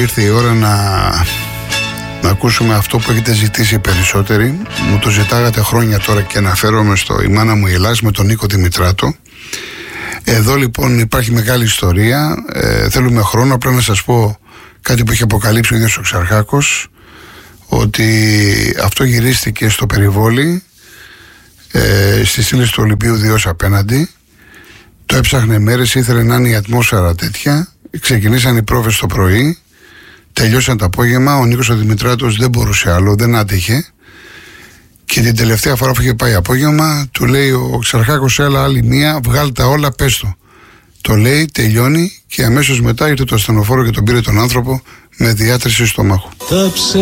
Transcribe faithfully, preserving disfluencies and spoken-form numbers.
ήρθε η ώρα να, να ακούσουμε αυτό που έχετε ζητήσει περισσότεροι. Μου το ζητάγατε χρόνια τώρα και αναφέρομαι στο «Η μάνα μου η Ελλάς» με τον Νίκο Δημητράτο. Εδώ λοιπόν υπάρχει μεγάλη ιστορία. Ε, θέλουμε χρόνο. Απλά να σας πω κάτι που είχε αποκαλύψει ο ίδιος ο Ξαρχάκος, ότι αυτό γυρίστηκε στο Περιβόλι, ε, στις ύλες του Ολυμπίου δύο απέναντι. Το έψαχνε μέρες, ήθελε να είναι η ατμόσφαιρα τέτοια. Ξεκινήσαν οι πρόβες το πρωί, τελειώσαν το απόγευμα. Ο Νίκος ο Δημητράτος δεν μπορούσε άλλο, δεν άτυχε. Και την τελευταία φορά που είχε πάει απόγευμα, του λέει ο Ξαρχάκος: έλα άλλη μία, βγάλ' τα όλα, πες το. Το λέει, τελειώνει και αμέσως μετά ήρθε το ασθενοφόρο και τον πήρε τον άνθρωπο με διάτρηση στομάχου.